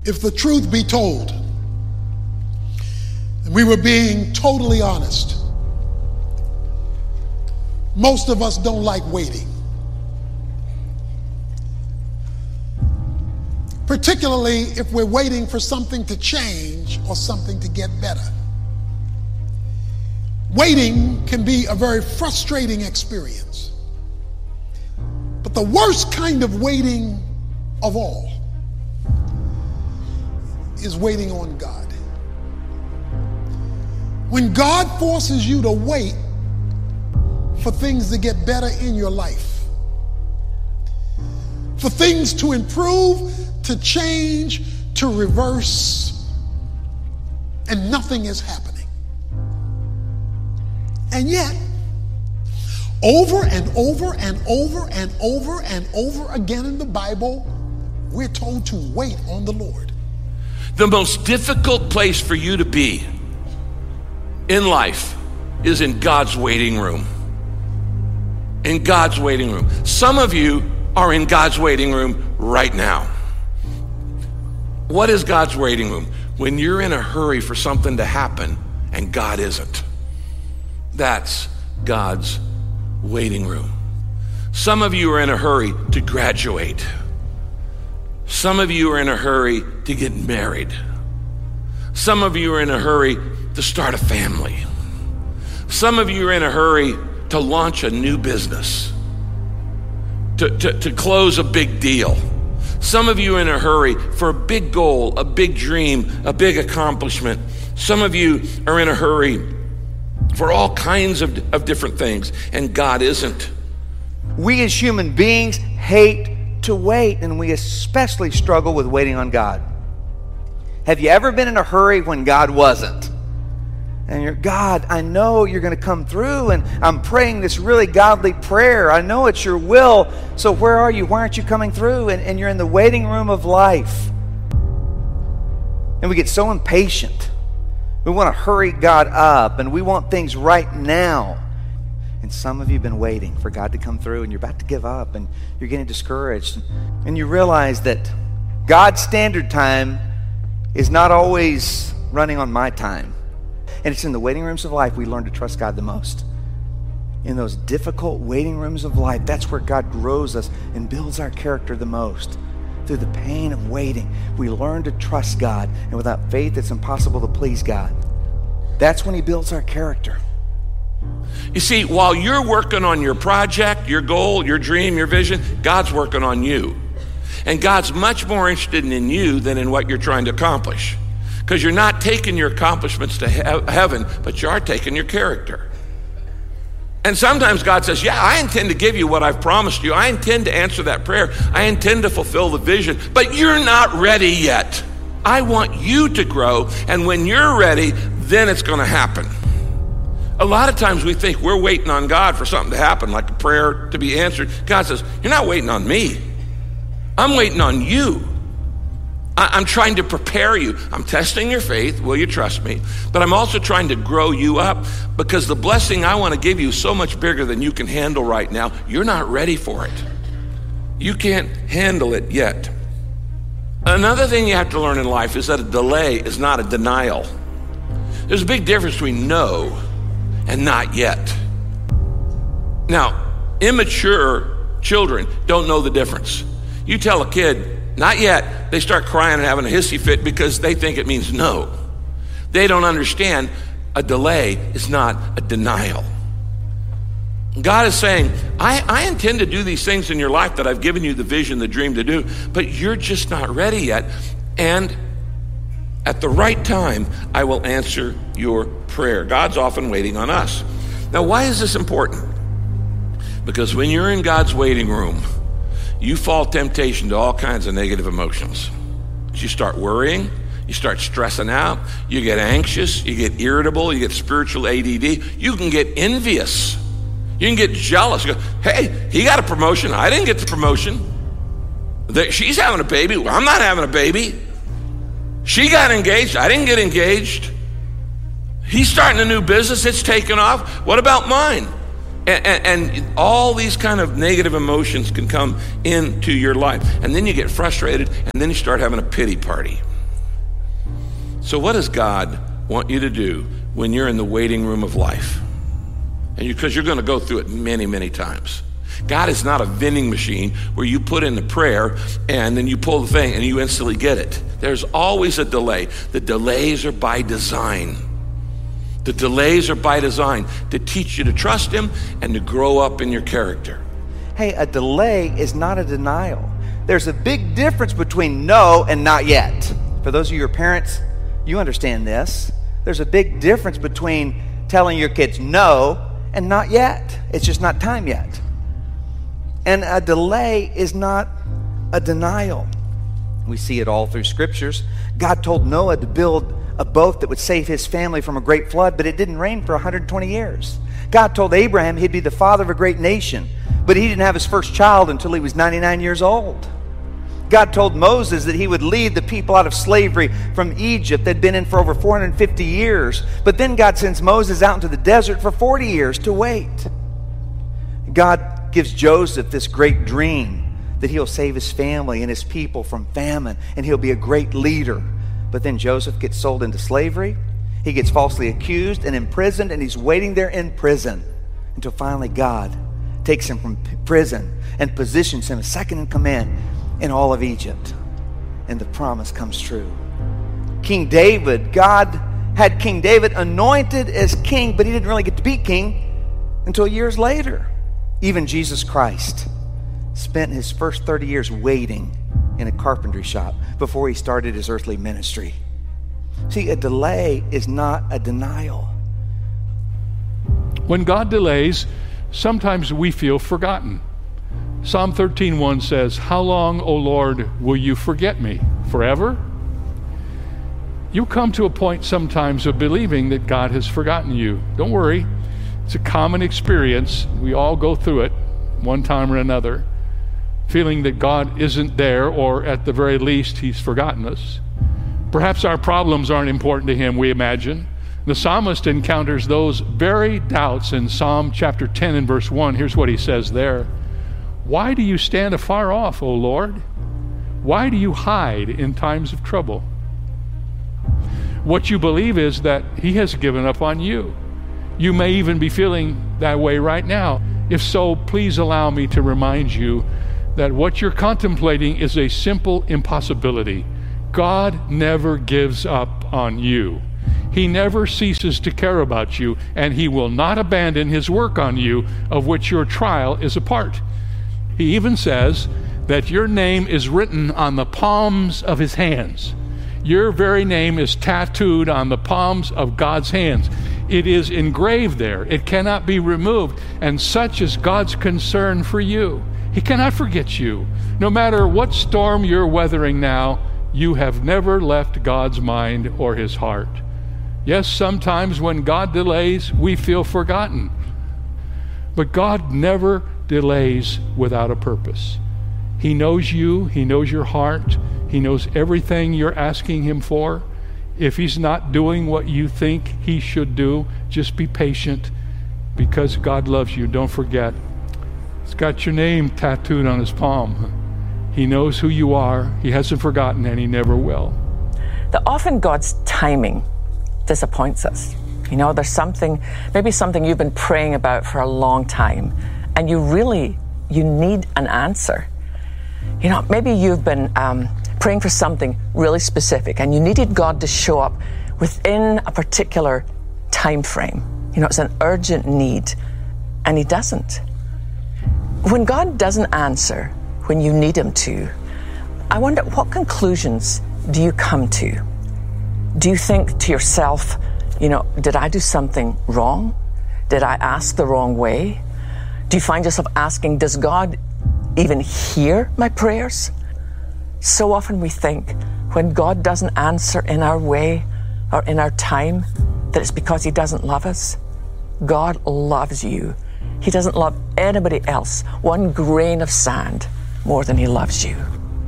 If the truth be told, and we were being totally honest, most of us don't like waiting. Particularly if we're waiting for something to change or something to get better. Waiting can be a very frustrating experience. But the worst kind of waiting of all is waiting on God. When God forces you to wait for things to get better in your life, for things to improve, to change, to reverse, and nothing is happening. And yet, over and over and over and over and over again in the Bible, we're told to wait on the Lord. The most difficult place for you to be in life is in God's waiting room. In God's waiting room. Some of you are in God's waiting room right now. What is God's waiting room? When you're in a hurry for something to happen and God isn't. That's God's waiting room. Some of you are in a hurry to graduate. Some of you are in a hurry to get married. Some of you are in a hurry to start a family. Some of you are in a hurry to launch a new business, to close a big deal. Some of you are in a hurry for a big goal, a big dream, a big accomplishment. Some of you are in a hurry for all kinds of different things, and God isn't. We as human beings hate to wait, and we especially struggle with waiting on God. Have you ever been in a hurry when God wasn't? And you're, God, I know you're going to come through, and I'm praying this really godly prayer. I know it's your will, so where are you? Why aren't you coming through? And you're in the waiting room of life. And we get so impatient. We want to hurry God up, and we want things right now. And some of you have been waiting for God to come through, and you're about to give up, and you're getting discouraged. And you realize that God's standard time is not always running on my time. And it's in the waiting rooms of life we learn to trust God the most. In those difficult waiting rooms of life, that's where God grows us and builds our character the most. Through the pain of waiting, we learn to trust God. And without faith, it's impossible to please God. That's when He builds our character. You see, while you're working on your project, your goal, your dream, your vision, God's working on you. And God's much more interested in you than in what you're trying to accomplish. Because you're not taking your accomplishments to heaven, but you are taking your character. And sometimes God says, yeah, I intend to give you what I've promised you. I intend to answer that prayer. I intend to fulfill the vision, but you're not ready yet. I want you to grow, and when you're ready, then it's going to happen. A lot of times we think we're waiting on God for something to happen, like a prayer to be answered. God says, you're not waiting on me. I'm waiting on you. I'm trying to prepare you. I'm testing your faith. Will you trust me? But I'm also trying to grow you up, because the blessing I want to give you is so much bigger than you can handle right now. You're not ready for it. You can't handle it yet. Another thing you have to learn in life is that a delay is not a denial. There's a big difference between no and not yet. Now, immature children don't know the difference. You tell a kid, not yet, they start crying and having a hissy fit because they think it means no. They don't understand a delay is not a denial. God is saying, I intend to do these things in your life that I've given you the vision, the dream to do, but you're just not ready yet. And at the right time, I will answer your prayer. God's often waiting on us. Now, why is this important? Because when you're in God's waiting room, you fall temptation to all kinds of negative emotions. You start worrying, you start stressing out, you get anxious, you get irritable, you get spiritual ADD, you can get envious, you can get jealous. You go, hey, he got a promotion, I didn't get the promotion. She's having a baby, well, I'm not having a baby. She got engaged, I didn't get engaged. He's starting a new business, it's taken off, what about mine? And all these kind of negative emotions can come into your life. And then you get frustrated, and then you start having a pity party. So what does God want you to do when you're in the waiting room of life? And because you're going to go through it many, many times. God is not a vending machine where you put in the prayer and then you pull the thing and you instantly get it. There's always a delay. The delays are by design. The delays are by design to teach you to trust him and to grow up in your character. Hey, a delay is not a denial. There's a big difference between no and not yet. For those of you who are parents, you understand this. There's a big difference between telling your kids no and not yet. It's just not time yet. And a delay is not a denial. We see it all through scriptures. God told Noah to build a boat that would save his family from a great flood, but it didn't rain for 120 years. God told Abraham he'd be the father of a great nation, but he didn't have his first child until he was 99 years old. God told Moses that he would lead the people out of slavery from Egypt. They'd been in for over 450 years. But then God sends Moses out into the desert for 40 years to wait. God gives Joseph this great dream that he'll save his family and his people from famine, and he'll be a great leader. But then Joseph gets sold into slavery. He gets falsely accused and imprisoned, and he's waiting there in prison until finally God takes him from prison and positions him as second in command in all of Egypt. And the promise comes true. King David, God had King David anointed as king, but he didn't really get to be king until years later. Even Jesus Christ spent his first 30 years waiting in a carpentry shop before he started his earthly ministry. See, a delay is not a denial. When God delays, sometimes we feel forgotten. Psalm 13:1 says, "How long, O Lord, will you forget me? Forever?" You come to a point sometimes of believing that God has forgotten you. Don't worry. It's a common experience. We all go through it one time or another, feeling that God isn't there, or at the very least, he's forgotten us. Perhaps our problems aren't important to him, we imagine. The psalmist encounters those very doubts in Psalm chapter 10 and verse 1. Here's what he says there. "Why do you stand afar off, O Lord? Why do you hide in times of trouble?" What you believe is that he has given up on you. You may even be feeling that way right now. If so, please allow me to remind you that what you're contemplating is a simple impossibility. God never gives up on you. He never ceases to care about you, and he will not abandon his work on you, of which your trial is a part. He even says that your name is written on the palms of his hands. Your very name is tattooed on the palms of God's hands. It is engraved there. It cannot be removed, and such is God's concern for you. He cannot forget you. No matter what storm you're weathering now, you have never left God's mind or his heart. Yes, sometimes when God delays, we feel forgotten. But God never delays without a purpose. He knows you. He knows your heart. He knows everything you're asking him for. If he's not doing what you think he should do, just be patient, because God loves you. Don't forget. He's got your name tattooed on his palm. He knows who you are. He hasn't forgotten, and he never will. That often God's timing disappoints us. You know, there's something, maybe something you've been praying about for a long time, and you need an answer. You know, maybe you've been praying for something really specific, and you needed God to show up within a particular time frame. You know, it's an urgent need, and he doesn't. When God doesn't answer when you need him to, I wonder, what conclusions do you come to? Do you think to yourself, you know, did I do something wrong? Did I ask the wrong way? Do you find yourself asking, does God even hear my prayers? So often we think when God doesn't answer in our way or in our time, that it's because he doesn't love us. God loves you. He doesn't love anybody else one grain of sand more than he loves you.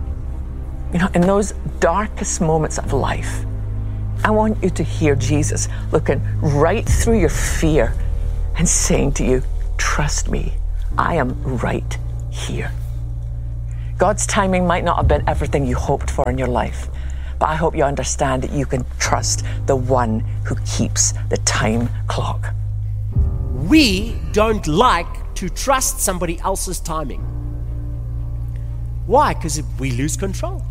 You know, in those darkest moments of life, I want you to hear Jesus looking right through your fear and saying to you, trust me, I am right here. God's timing might not have been everything you hoped for in your life, But I hope you understand that you can trust the one who keeps the time clock. We don't like to trust somebody else's timing. Why? Because we lose control.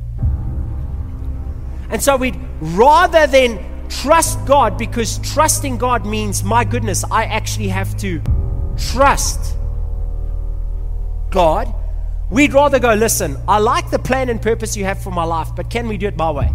And so we'd rather than trust God, because trusting God means, my goodness, I actually have to trust God. We'd rather go, listen, I like the plan and purpose you have for my life, but can we do it my way?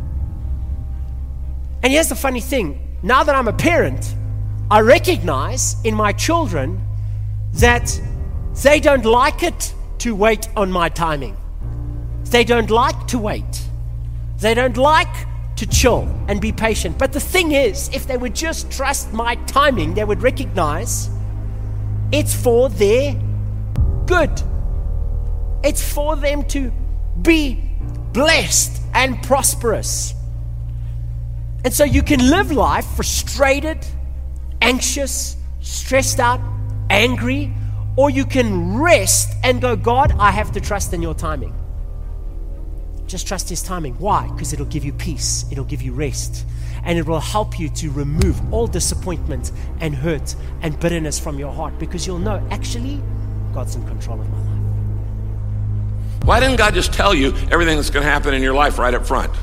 And here's the funny thing. Now that I'm a parent, I recognize in my children that they don't like it to wait on my timing. They don't like to wait. They don't like to chill and be patient. But the thing is, if they would just trust my timing, they would recognize it's for their good. It's for them to be blessed and prosperous. And so you can live life frustrated, anxious, stressed out, angry, or you can rest and go, God, I have to trust in your timing. Just trust his timing. Why? Because it'll give you peace. It'll give you rest. And it will help you to remove all disappointment and hurt and bitterness from your heart, because you'll know, actually, God's in control of my life. Why didn't God just tell you everything that's going to happen in your life right up front?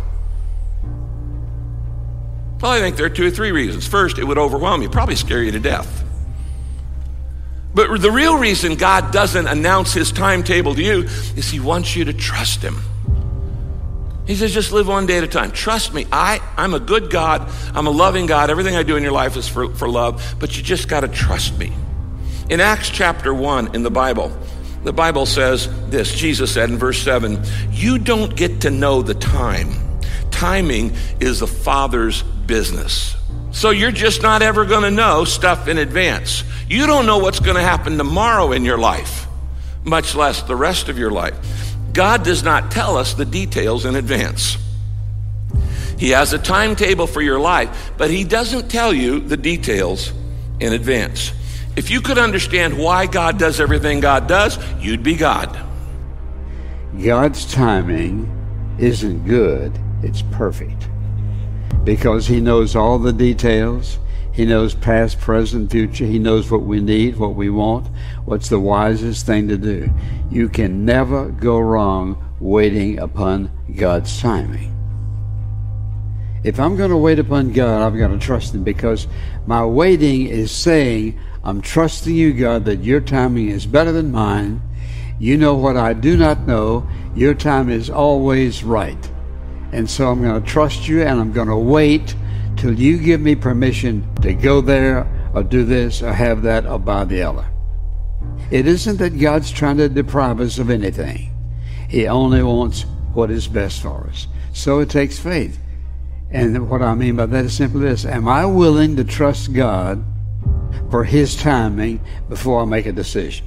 Well, I think there are 2 or 3 reasons. First, it would overwhelm you, probably scare you to death. But the real reason God doesn't announce his timetable to you is he wants you to trust him. He says, just live one day at a time. Trust me, I'm a good God. I'm a loving God. Everything I do in your life is for love, but you just got to trust me. In Acts chapter 1 in the Bible says this. Jesus said in verse 7, you don't get to know the time. Timing is the Father's business. So you're just not ever going to know stuff in advance. You don't know what's going to happen tomorrow in your life, much less the rest of your life. God does not tell us the details in advance. He has a timetable for your life, but he doesn't tell you the details in advance. If you could understand why God does everything God does, you'd be God. God's timing isn't good, it's perfect. Because he knows all the details. He knows past, present, future. He knows what we need, what we want, what's the wisest thing to do. You can never go wrong waiting upon God's timing. If I'm going to wait upon God, I've got to trust him, because my waiting is saying, I'm trusting you, God, that your timing is better than mine. You know what I do not know. Your time is always right. And so I'm going to trust you, and I'm going to wait till you give me permission to go there or do this or have that or buy the other. It isn't that God's trying to deprive us of anything. He only wants what is best for us. So it takes faith. And what I mean by that is simply this. Am I willing to trust God for his timing before I make a decision?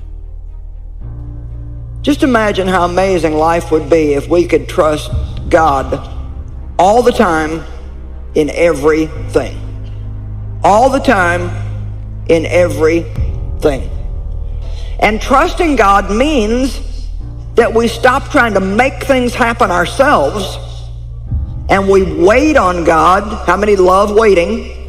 Just imagine how amazing life would be if we could trust God all the time in everything. All the time in everything. And trusting God means that we stop trying to make things happen ourselves and we wait on God. How many love waiting?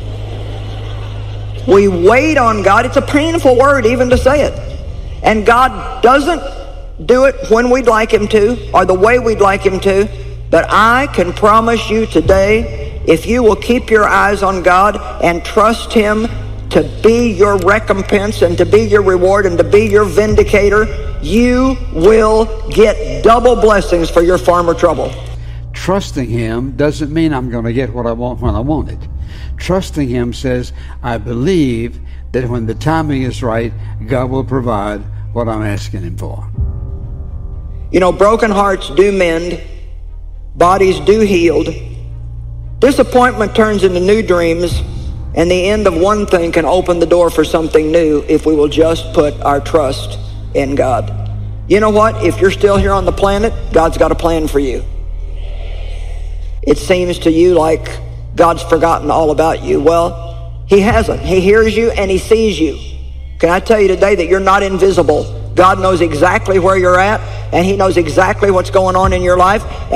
We wait on God. It's a painful word even to say it. And God doesn't do it when we'd like him to or the way we'd like him to. But I can promise you today, if you will keep your eyes on God and trust him to be your recompense and to be your reward and to be your vindicator, you will get double blessings for your farmer trouble. Trusting him doesn't mean I'm going to get what I want when I want it. Trusting him says, I believe that when the timing is right, God will provide what I'm asking him for. You know, broken hearts do mend. Bodies do healed. Disappointment turns into new dreams, and the end of one thing can open the door for something new if we will just put our trust in God. You know what? If you're still here on the planet, God's got a plan for you. It seems to you like God's forgotten all about you. Well, he hasn't. He hears you and he sees you. Can I tell you today that you're not invisible? God knows exactly where you're at, and he knows exactly what's going on in your life.